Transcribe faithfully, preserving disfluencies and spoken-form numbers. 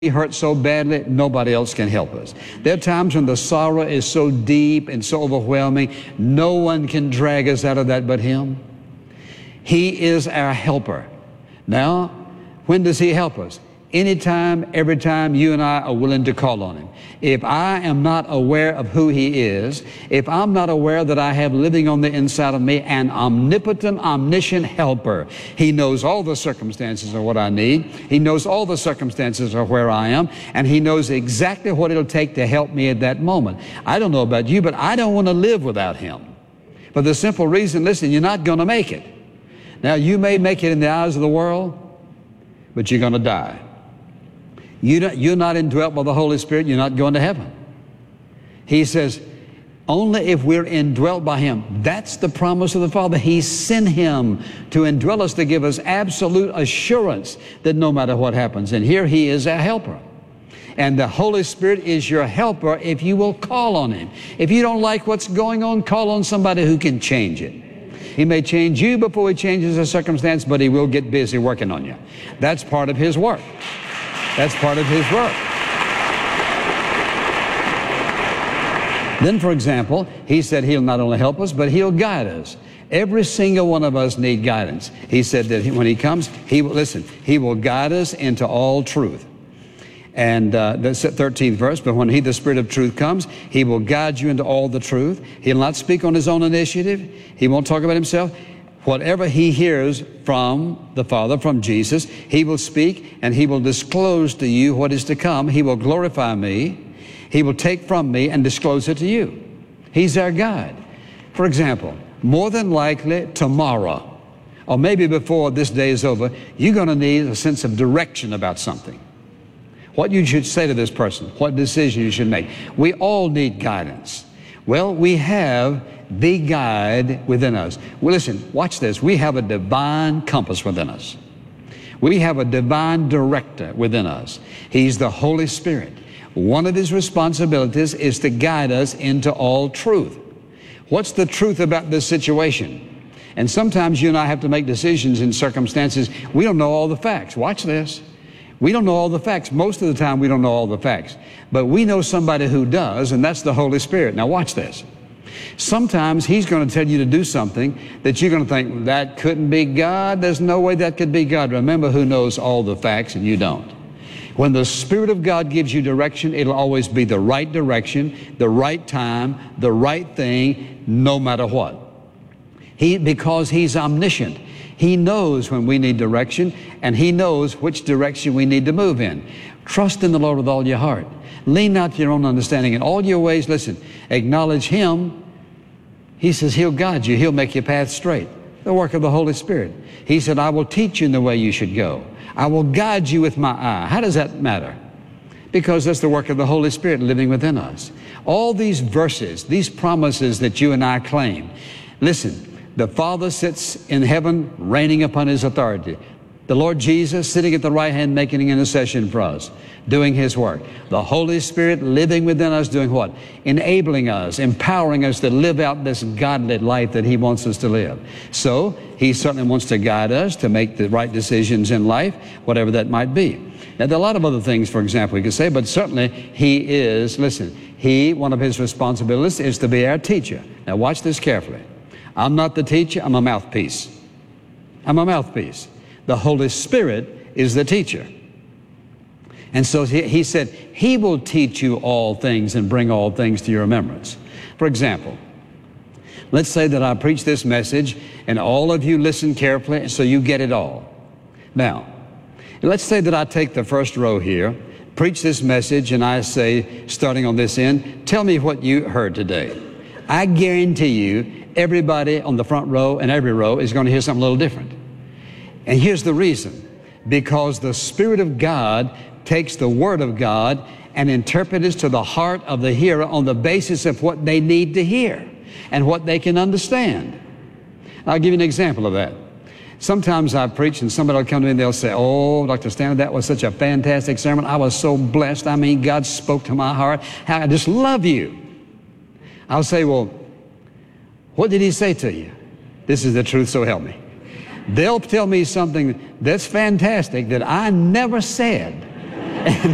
We hurt so badly, nobody else can help us. There are times when the sorrow is so deep and so overwhelming, no one can drag us out of that but Him. He is our helper. Now, when does He help us? Anytime, every time you and I are willing to call on Him. If I am not aware of who He is, if I'm not aware that I have living on the inside of me an omnipotent, omniscient helper, He knows all the circumstances of what I need. He knows all the circumstances of where I am, and He knows exactly what it'll take to help me at that moment. I don't know about you, but I don't want to live without Him. For the simple reason, listen, you're not going to make it. Now, you may make it in the eyes of the world, but you're going to die. You're not indwelt by the Holy Spirit, you're not going to heaven. He says, only if we're indwelt by Him. That's the promise of the Father. He sent Him to indwell us, to give us absolute assurance that no matter what happens. And here He is our helper. And the Holy Spirit is your helper if you will call on Him. If you don't like what's going on, call on somebody who can change it. He may change you before He changes the circumstance, but He will get busy working on you. That's part of His work. That's part of His work. Then, for example, He said He'll not only help us, but He'll guide us. Every single one of us need guidance. He said that when He comes, He will, listen, He will guide us into all truth. And uh, that's the thirteenth verse, but when He, the Spirit of truth, comes, He will guide you into all the truth. He'll not speak on His own initiative. He won't talk about Himself. Whatever He hears from the Father, from Jesus, He will speak and He will disclose to you what is to come. He will glorify me. He will take from me and disclose it to you. He's our guide. For example, more than likely tomorrow, or maybe before this day is over, you're going to need a sense of direction about something. What you should say to this person, what decision you should make. We all need guidance. Well, we have the guide within us. Well, listen, watch this. We have a divine compass within us. We have a divine director within us. He's the Holy Spirit. One of His responsibilities is to guide us into all truth. What's the truth about this situation? And sometimes you and I have to make decisions in circumstances we don't know all the facts. Watch this. We don't know all the facts. Most of the time we don't know all the facts. But we know somebody who does, and that's the Holy Spirit. Now watch this. Sometimes He's going to tell you to do something that you're going to think, that couldn't be God. There's no way that could be God. Remember who knows all the facts and you don't. When the Spirit of God gives you direction, it'll always be the right direction, the right time, the right thing, no matter what. He, because He's omniscient. He knows when we need direction, and He knows which direction we need to move in. Trust in the Lord with all your heart. Lean not to your own understanding. In all your ways, listen, acknowledge Him. He says He'll guide you. He'll make your path straight. The work of the Holy Spirit. He said, I will teach you in the way you should go. I will guide you with my eye. How does that matter? Because that's the work of the Holy Spirit living within us. All these verses, these promises that you and I claim. Listen. The Father sits in heaven, reigning upon His authority. The Lord Jesus sitting at the right hand, making intercession for us, doing His work. The Holy Spirit living within us, doing what? Enabling us, empowering us to live out this godly life that He wants us to live. So, He certainly wants to guide us to make the right decisions in life, whatever that might be. Now, there are a lot of other things, for example, we could say, but certainly He is, listen, He, one of His responsibilities is to be our teacher. Now, watch this carefully. I'm not the teacher, I'm a mouthpiece. I'm a mouthpiece. The Holy Spirit is the teacher. And so he, he said, He will teach you all things and bring all things to your remembrance. For example, let's say that I preach this message and all of you listen carefully so you get it all. Now, let's say that I take the first row here, preach this message, and I say, starting on this end, tell me what you heard today. I guarantee you, everybody on the front row and every row is going to hear something a little different. And here's the reason. Because the Spirit of God takes the Word of God and interprets it to the heart of the hearer on the basis of what they need to hear and what they can understand. I'll give you an example of that. Sometimes I preach and somebody will come to me and they'll say, oh, Doctor Stanley, that was such a fantastic sermon. I was so blessed. I mean, God spoke to my heart. How I just love you. I'll say, well, what did He say to you? This is the truth, so help me. They'll tell me something that's fantastic that I never said.